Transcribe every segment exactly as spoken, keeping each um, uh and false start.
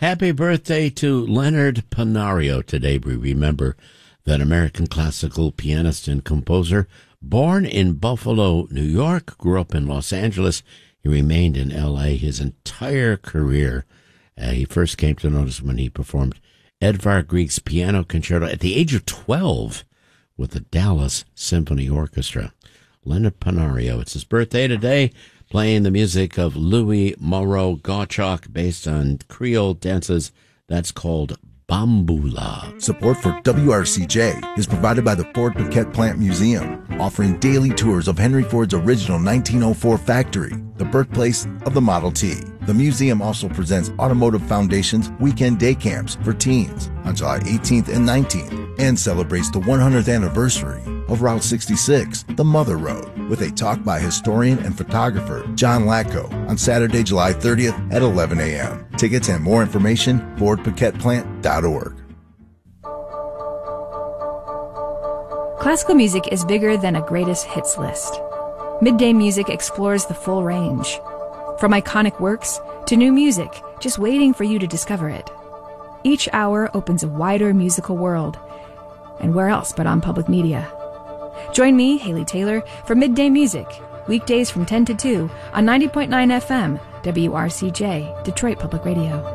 Happy birthday to Leonard Panario. Today we remember that American classical pianist and composer, born in Buffalo, New York, grew up in Los Angeles. He remained in L A his entire career. Uh, he first came to notice when he performed Edvard Grieg's piano concerto at the age of twelve with the Dallas Symphony Orchestra. Leonard Panario, it's his birthday today, playing the music of Louis Moreau Gottschalk based on Creole dances. That's called Bambula. Support for W R C J is provided by the Ford Piquette Plant Museum, offering daily tours of Henry Ford's original nineteen oh four factory, the birthplace of the Model T. The museum also presents Automotive Foundation's weekend day camps for teens on July eighteenth and nineteenth and celebrates the one hundredth anniversary of Route sixty-six, the Mother Road, with a talk by historian and photographer John Lacko on Saturday, July thirtieth at eleven a.m. Tickets and more information, ford piquette plant dot org. Classical music is bigger than a greatest hits list. Midday Music explores the full range, from iconic works to new music, just waiting for you to discover it. Each hour opens a wider musical world, and where else but on public media? Join me, Haley Taylor, for Midday Music, weekdays from ten to two on ninety point nine F M, W R C J, Detroit Public Radio.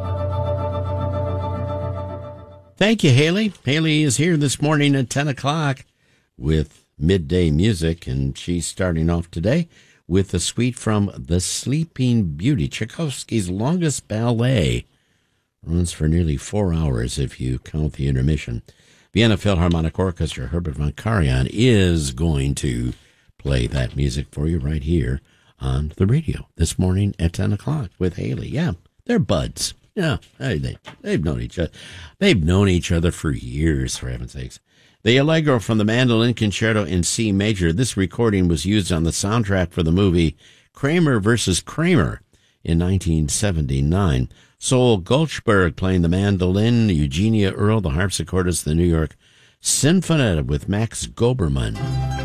Thank you, Haley. Haley is here this morning at ten o'clock with Midday Music, and she's starting off today with a suite from The Sleeping Beauty, Tchaikovsky's longest ballet. Runs for nearly four hours if you count the intermission. Vienna Philharmonic Orchestra, Herbert von Karajan, is going to play that music for you right here on the radio this morning at ten o'clock with Haley. Yeah, they're buds. Yeah, they, they've known each other. They've known each other for years, for heaven's sakes. The Allegro from the Mandolin Concerto in C Major. This recording was used on the soundtrack for the movie Kramer versus Kramer in nineteen seventy-nine. Sol Gulchberg playing the mandolin, Eugenia Earle, the harpsichordist, the New York Sinfonetta with Max Goberman.